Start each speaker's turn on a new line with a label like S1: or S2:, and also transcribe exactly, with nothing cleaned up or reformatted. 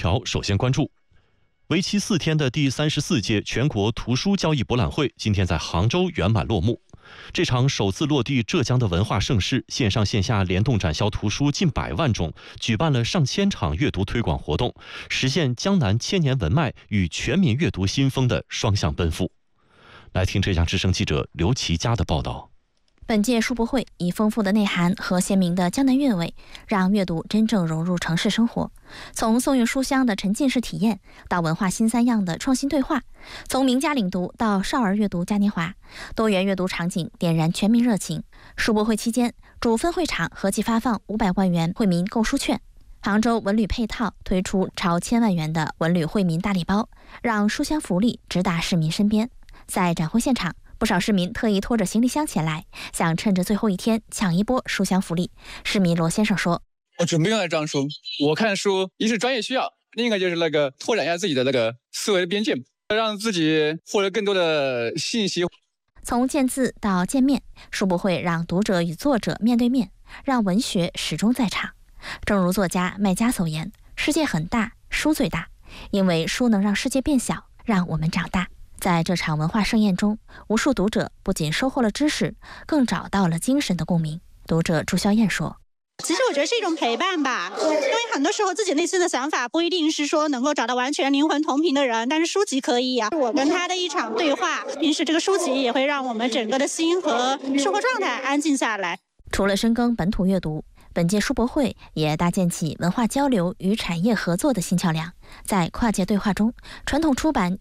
S1: 条首先关注。为期四天的第三十四届全国图书交易博览会今天在杭州圆满落幕。这场首次落地浙江的文化盛事，线上线下联动展销图书近百万种，举办了上千场阅读推广活动，实现江南千年文脉与全民阅读新风的双向奔赴。来听浙江之声记者刘琦佳的报道。
S2: 本届书博会以丰富的内涵和鲜明的江南韵味，让阅读真正融入城市生活。从送运书香的沉浸式体验，到文化新三样的创新对话，从名家领读到少儿阅读嘉年华，多元阅读场景点燃全民热情。书博会期间，主分会场合计发放五百万元惠民购书券。杭州文旅配套推出超千万元的文旅惠民大礼包，让书香福利直达市民身边。在展会现场，不少市民特意拖着行李箱前来，想趁着最后一天抢一波书香福利。市民罗先生说：“
S3: 我准备用来装书，我看书一是专业需要，另一个就是那个拓展一下自己的那个思维的边界，让自己获得更多的信息。”
S2: 从见字到见面，书博会让读者与作者面对面，让文学始终在场。正如作家麦家所言：“世界很大，书最大，因为书能让世界变小，让我们长大。”在这场文化盛宴中，无数读者不仅收获了知识，更找到了精神的共鸣。读者朱肖燕说：“
S4: 其实我觉得是一种陪伴吧，因为很多时候自己内心的想法不一定是说能够找到完全灵魂同频的人，但是书籍可以啊。我跟他的一场对话，平时这个书籍也会让我们整个的心和生活状态安静下来。”
S2: 除了深耕本土阅读，本届书博会也搭建起文化交流与产业合作的新桥梁。在跨界对话中，传统出版